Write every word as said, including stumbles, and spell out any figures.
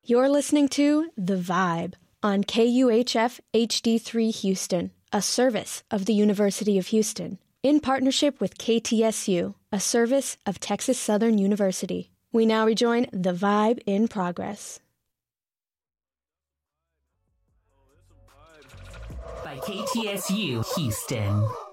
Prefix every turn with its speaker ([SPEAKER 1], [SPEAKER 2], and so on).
[SPEAKER 1] You're listening to The Vibe on K U H F H D three Houston, a service of the University of Houston, in partnership with K T S U, a service of Texas Southern University. We now rejoin The Vibe in progress.
[SPEAKER 2] By K T S U Houston.